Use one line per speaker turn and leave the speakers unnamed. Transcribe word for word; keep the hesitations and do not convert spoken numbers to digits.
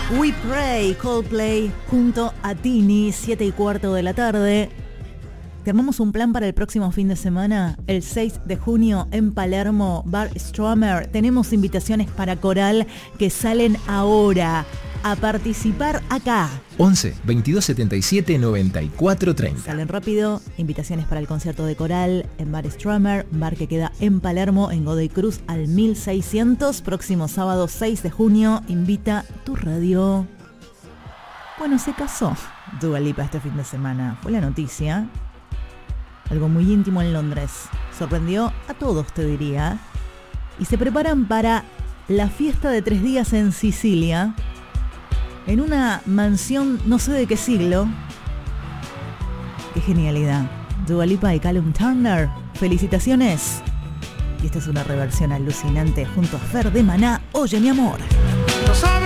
We Pray, Coldplay, junto a Tini, siete y cuarto de la tarde. Te armamos un plan para el próximo fin de semana, el seis de junio en Palermo, Bar Stromer. Tenemos invitaciones para coral que salen ahora a participar acá.
once, veintidós setenta y siete, noventa y cuatro treinta.
Salen rápido, invitaciones para el concierto de coral en Bar Stromer, bar que queda en Palermo, en Godoy Cruz al mil seiscientos. Próximo sábado seis de junio, invita tu radio. Bueno, se casó Dua Lipa este fin de semana, fue la noticia. Algo muy íntimo en Londres. Sorprendió a todos, te diría. Y se preparan para la fiesta de tres días en Sicilia, en una mansión no sé de qué siglo. ¡Qué genialidad! Dua Lipa y Callum Turner, felicitaciones. Y esta es una reversión alucinante junto a Fer de Maná. Oye, mi amor.